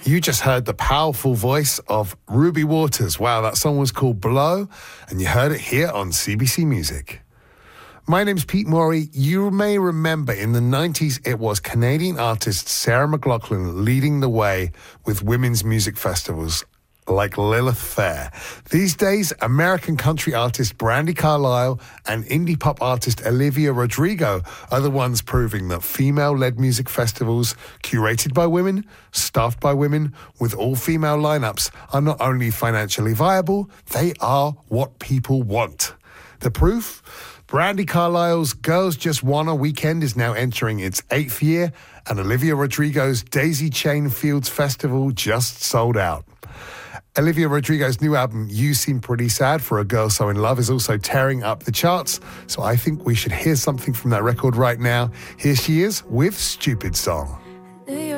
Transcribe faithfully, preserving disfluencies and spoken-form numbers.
You just heard the powerful voice of Ruby Waters. Wow, that song was called Blow, and you heard it here on C B C Music. My name's Pete Morey. You may remember in the nineties, it was Canadian artist Sarah McLachlan leading the way with women's music festivals like Lilith Fair. These days, American country artist Brandi Carlile and indie pop artist Olivia Rodrigo are the ones proving that female-led music festivals, curated by women, staffed by women, with all-female lineups, are not only financially viable, they are what people want. The proof? Brandi Carlile's Girls Just Wanna Weekend is now entering its eighth year, and Olivia Rodrigo's Daisy Chain Fields Festival just sold out. Olivia Rodrigo's new album, You Seem Pretty Sad for a Girl So in Love, is also tearing up the charts, so I think we should hear something from that record right now. Here she is with Stupid Song.